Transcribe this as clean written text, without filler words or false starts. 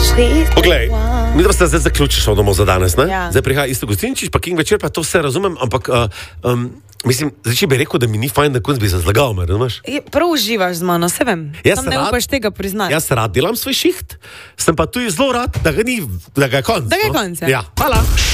Poglej, mi da ste zdaj zaključiš domov za danes, ne? Ja. Zdaj prihaja isto gostinčič, pa King večer, pa to vse razumem, ampak mislim, zdaj če bi rekel, da mi ni fajn, da konc bi se zlagal, me razumeš? Prav uživaš z mano, se vem. Jaz Sam ne rad- upaš tega priznati. Jaz rad delam svoj šiht, sem pa tudi zelo rad, da ga je konc. Da ga je no? konc, ja. Ja, hvala.